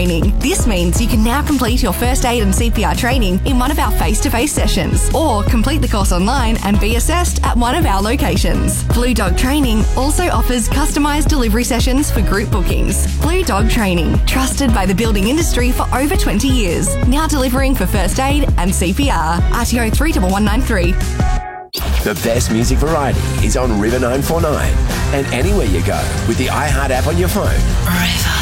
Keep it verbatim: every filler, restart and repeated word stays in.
training. This means you can now complete your first aid and C P R training in one of our face-to-face sessions, or complete the course online and be assessed at one of our locations. Blue Dog Training also offers customised delivery sessions for group bookings. Blue Dog Training, trusted by the building industry for over twenty years, now delivering for first aid and C P R. R T O three one one nine three. The best music variety is on River nine four nine and anywhere you go with the iHeart app on your phone. River.